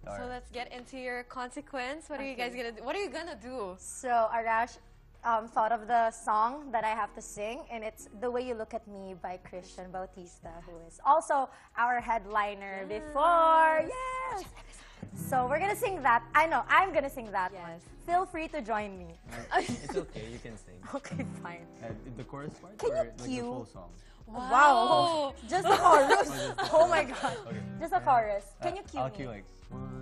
star. So let's get into your consequence. What are you guys gonna do? What are you gonna do? So Arash thought of the song that I have to sing, and it's "The Way You Look at Me" by Christian Bautista, who is also our headliner before. Yes. So we're gonna sing that. I know I'm gonna sing that one. Feel free to join me. It's okay, you can sing. Okay, fine. The chorus part Can or you like the cue? full song? Wow. Just a chorus. Oh my god. Okay. Just a chorus. Can you cue I'll me? cue like 1,